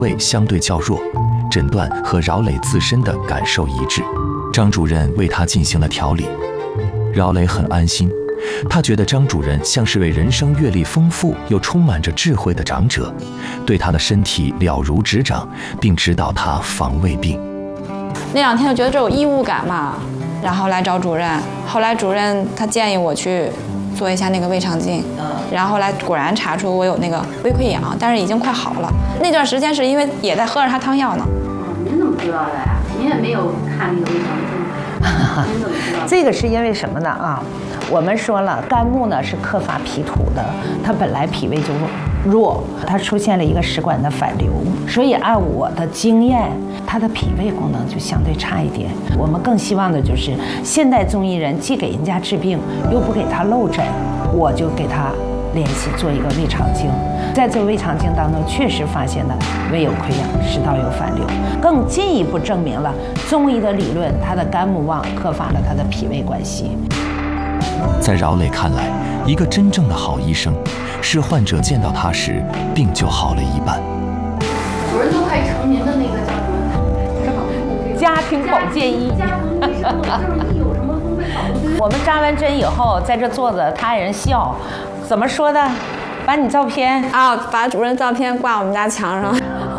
胃相对较弱，诊断和饶磊自身的感受一致。张主任为他进行了调理，饶磊很安心。他觉得张主任像是位人生阅历丰富又充满着智慧的长者，对他的身体了如指掌，并指导他防胃病。 那2天就觉得这有异物感嘛，然后来找主任。后来主任他建议我去做一下那个胃肠镜，然后后来果然查出我有那个胃溃疡，但是已经快好了。那段时间是因为也在喝着他汤药呢。 您怎么知道的呀？您也没有看那个胃肠镜，您怎么知道？ 这个是因为什么呢？啊，我们说了，肝木呢是克伐脾土的，它本来脾胃就弱，它出现了一个食管的反流，所以按我的经验，它的脾胃功能就相对差一点。我们更希望的就是现代中医人既给人家治病，又不给他漏诊，我就给他联系做一个胃肠镜。在这胃肠镜当中，确实发现了胃有溃疡，食道有反流，更进一步证明了中医的理论，它的肝木旺克伐了它的脾胃关系。 在饶磊看来，一个真正的好医生，是患者见到他时，病就好了一半。 主任都快成您的那个叫什么？ 家庭保健医。 家庭医生，就是一有什么风吹草动。 我们扎完针以后，在这坐着，他爱人笑，怎么说的？把你照片啊，把主任照片挂我们家墙上。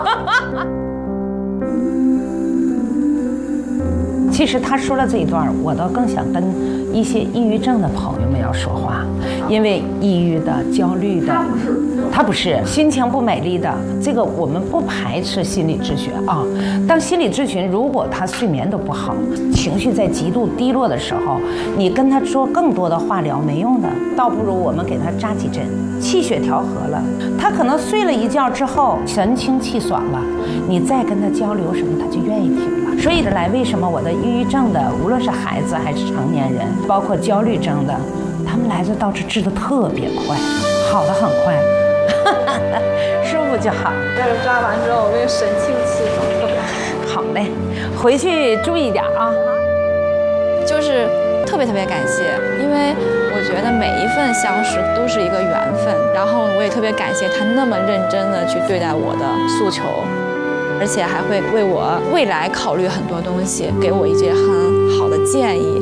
其实他说了这一段，我倒更想跟一些抑郁症的朋友们要说话，因为抑郁的、焦虑的，他不是心情不美丽的，这个我们不排斥心理咨询啊。当心理咨询，如果他睡眠都不好，情绪在极度低落的时候，你跟他说更多的化疗没用的，倒不如我们给他扎几针，气血调和了，他可能睡了一觉之后神清气爽了，你再跟他交流什么，他就愿意听了。所以来，为什么我的抑郁症的，无论是孩子还是成年人，包括焦虑症的，他们来这倒是治得特别快，好得很快，舒服就好。 这个抓完之后，我这个神清气爽，特别好。 好嘞，回去注意点啊。 就是特别感谢，因为我觉得每一份相识都是一个缘分，然后我也特别感谢他那么认真的去对待我的诉求。而且还会为我未来考虑很多东西，给我一些很好的建议。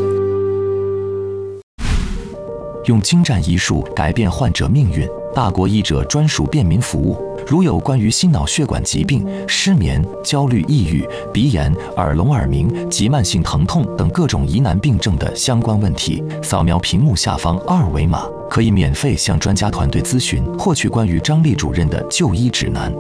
用精湛医术改变患者命运，大国医者专属便民服务。如有关于心脑血管疾病、失眠、焦虑、抑郁、鼻炎、耳聋耳鸣及慢性疼痛等各种疑难病症的相关问题，扫描屏幕下方2维码，可以免费向专家团队咨询，获取关于张丽主任的就医指南。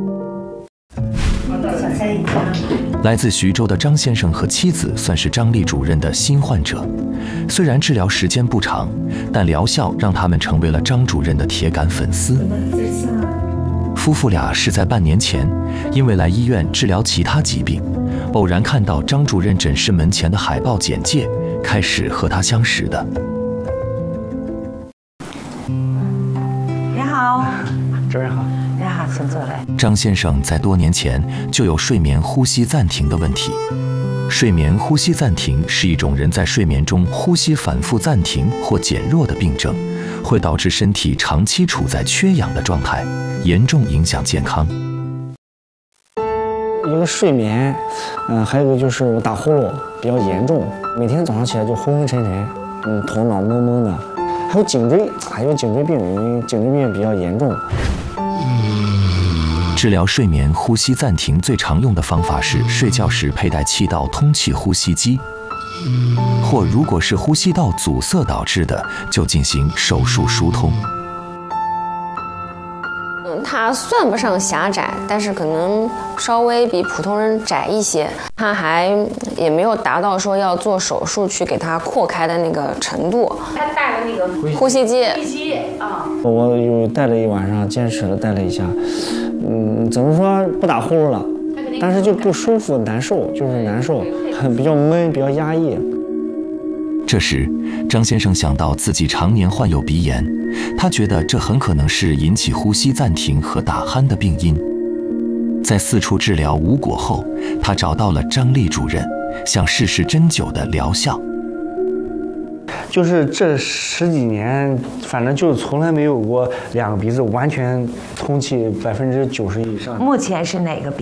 来自徐州的张先生和妻子算是张丽主任的新患者，虽然治疗时间不长，但疗效让他们成为了张主任的铁杆粉丝。夫妇俩是在半年前，因为来医院治疗其他疾病，偶然看到张主任诊室门前的海报简介，开始和他相识的。 你好， 主任好。 你好，请坐来。 张先生在多年前就有睡眠呼吸暂停的问题。睡眠呼吸暂停是一种人在睡眠中呼吸反复暂停或减弱的病症，会导致身体长期处在缺氧的状态，严重影响健康。 一个睡眠，还有一个就是我打呼噜比较严重，每天早上起来就昏昏沉沉，头脑懵懵的，还有颈椎病，因为颈椎病比较严重。 治疗睡眠呼吸暂停最常用的方法是睡觉时佩戴气道通气呼吸机，或如果是呼吸道阻塞导致的，就进行手术疏通。 它算不上狭窄，但是可能稍微比普通人窄一些。它也没有达到说要做手术去给它扩开的那个程度。 他带了那个呼吸机啊， 我又戴了一晚上，坚持了戴了一下，怎么说不打呼噜了，但是就不舒服，难受，就是难受，比较闷，比较压抑。 这时，张先生想到自己常年患有鼻炎，他觉得这很可能是引起呼吸暂停和打鼾的病因。在4处治疗无果后，他找到了张丽主任，想试试针灸的疗效。 就是这10几年，反正就从来没有过2个鼻子完全通气90%以上。 目前是哪个鼻？